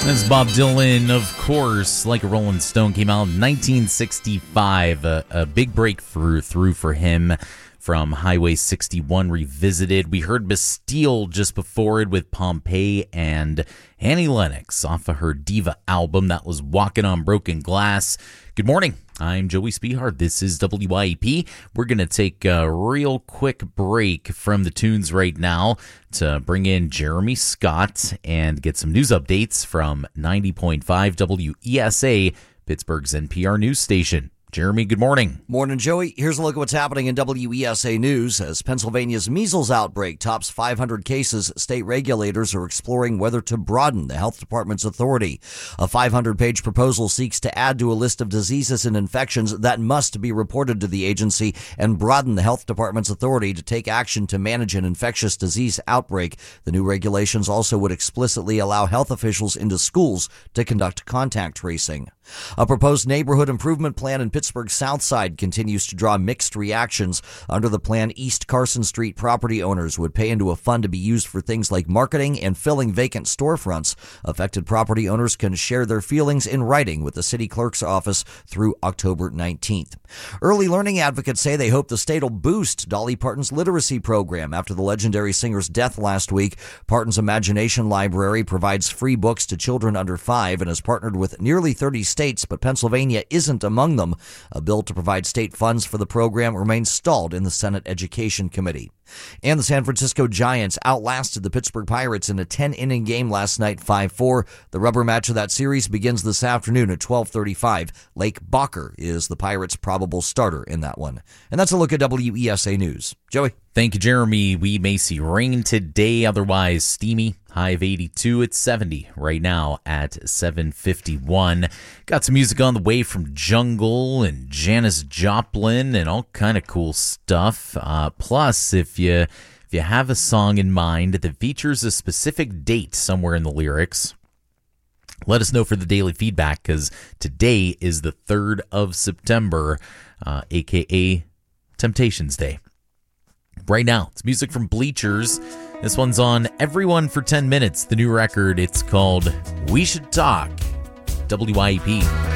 That's Bob Dylan, of course, Like a Rolling Stone came out in 1965. A big breakthrough for him from Highway 61 Revisited. We heard Bastille just before it with Pompeii and Annie Lennox off of her Diva album. That was Walking on Broken Glass. Good morning. I'm Joey Spehard. This is WYEP. We're going to take a real quick break from the tunes right now to bring in Jeremy Scott and get some news updates from 90.5 WESA, Pittsburgh's NPR news station. Jeremy, good morning. Morning, Joey. Here's a look at what's happening in WESA News. As Pennsylvania's measles outbreak tops 500 cases, state regulators are exploring whether to broaden the health department's authority. A 500-page proposal seeks to add to a list of diseases and infections that must be reported to the agency and broaden the health department's authority to take action to manage an infectious disease outbreak. The new regulations also would explicitly allow health officials into schools to conduct contact tracing. A proposed neighborhood improvement plan in Pittsburgh's South Side continues to draw mixed reactions. Under the plan, East Carson Street property owners would pay into a fund to be used for things like marketing and filling vacant storefronts. Affected property owners can share their feelings in writing with the city clerk's office through October 19th. Early learning advocates say they hope the state will boost Dolly Parton's literacy program after the legendary singer's death last week. Parton's Imagination Library provides free books to children under 5 and has partnered with nearly 30 states, but Pennsylvania isn't among them. A bill to provide state funds for the program remains stalled in the Senate Education Committee. And the San Francisco Giants outlasted the Pittsburgh Pirates in a 10-inning game last night, 5-4. The rubber match of that series begins this afternoon at 12:35. Lake Bacher is the Pirates' probable starter in that one. And that's a look at WESA News. Joey? Thank you, Jeremy. We may see rain today, otherwise steamy. High of 82 at 70 right now at 7:51. Got some music on the way from Jungle and Janis Joplin and all kind of cool stuff. Plus, if you have a song in mind that features a specific date somewhere in the lyrics, let us know for the daily feedback, because today is the 3rd of September, a.k.a. Temptations Day. Right now, it's music from Bleachers. This one's on Everyone for 10 Minutes, the new record. It's called We Should Talk. WYEP.